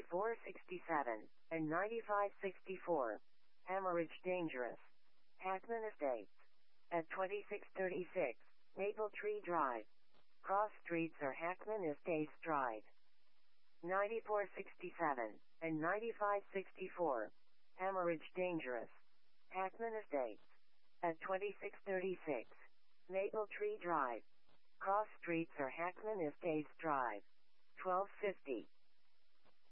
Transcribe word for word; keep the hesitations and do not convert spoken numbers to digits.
ninety-four sixty-seven, and ninety-five sixty-four. Amaridge Dangerous. Hackman Estates. At twenty-six thirty-six, Maple Tree Drive. Cross streets are Hackman Estates Drive. ninety-four sixty-seven, and ninety-five sixty-four. Amaridge Dangerous. Hackman Estates. At twenty-six thirty-six, Maple Tree Drive. Cross streets are Hackman Estates Drive. twelve fifty.